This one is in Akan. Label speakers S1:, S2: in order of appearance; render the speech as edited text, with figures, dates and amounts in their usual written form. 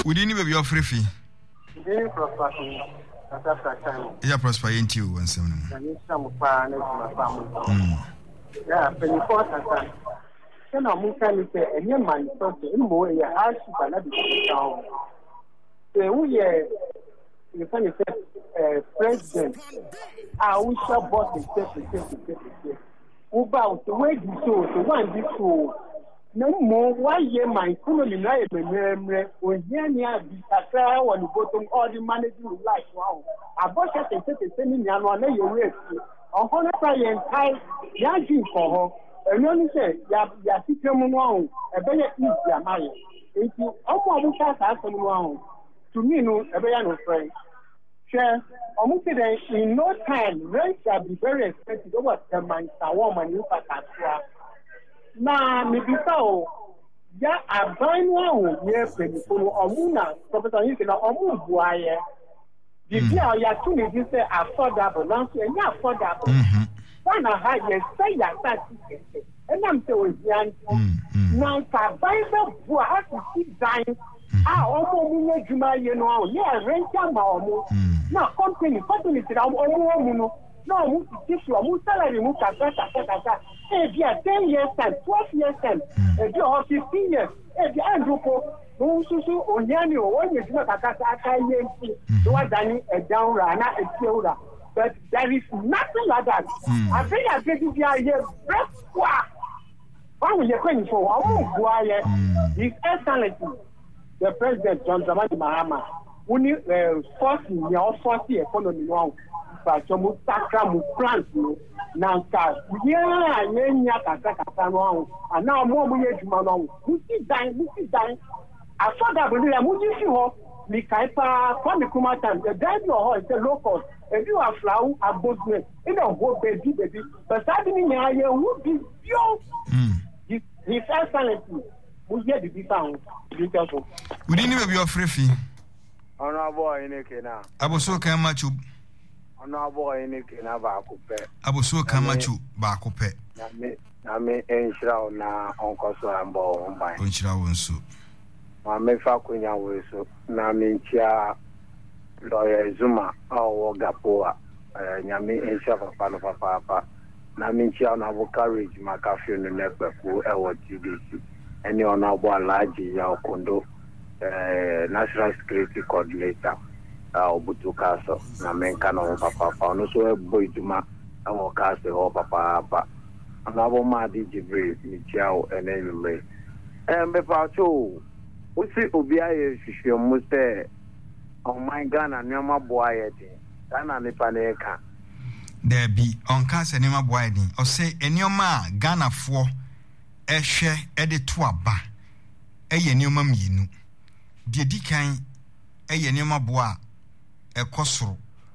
S1: Would you be your free fee? Yeah, prosper into you once.
S2: Yeah, penny for Satan. Then I'm going to say, and your man, something more, your house, but not be down. We you can say, president, I wish I bought the step. About the way you saw the one this show. No more, why ye my family life, when Yania be a on the bottom, all the managing life. Wow, I bought a sending Yan your race. On Honor and Kai, Yaji for her, and only say, Yasikam, a better easier money. If you almost have someone to me, no, a better friend. Share, almost in no time, rent shall be very expensive over the man, woman, you can. Na mibisao ya abanwa o ye penifo omuna professor yin na omu buaye bibia ya tuni di say affordable na so enya affordable na ha ye say ya taxi enam se ozian na ka bible bua ha si dan omo mu adwuma ye no a ye rent ma omo na company ti da omo no no, mu salary mu kaka. Eh bien 10 years time, 12 years time, eh bien 15 years. Eh bien andrupo, no susu onyani o wonye juma kaka aka yensi. Do wadani e down ra na e tiura. But there is nothing like that. I think I get it here breakwa. Why we are going for His Excellency, the President John Dramani Mahama, only forcing your 40 economy now. Mu takra mu plant no nanka yeah nyanya kaka no and now mo ye djuma no mu si dan affordable le mu ji si ho mi kai pa for me kuma time the guy your ho is a local if you are flower abosme e don go baby but that mean ya ye who be yo his excellency mu ye the sound beautiful
S1: we didn't be your free fee
S3: ona boy in Kenya
S1: aboso kan machu
S3: ona boy in Kenya ba ko pe
S1: aboso kan machu ba ko pe
S3: na me enshira na onkoso ambo mban
S1: onshira wonso
S3: ma me fa kunya weso na me ntia lawyer Zuma awo gapoa nyame enshira papa na me ntia na vo courage makafio no nekpeku ewo TDC eni ona obo alaji ya okondo national security coordinator obutu kaso na menka no papa no so boy duma awo kaso ho papa na bo ma di jibril mi tiao enelme me pa cho usi obi aye hwehwe mu se oh my Ghana nyama boaye din Ghana ne pa ne ka
S1: there be on kasa nyama boaye din o se enioma Ghana fo ehwe ede to aba eye enioma mienu die dikan eye enioma boa ekosoro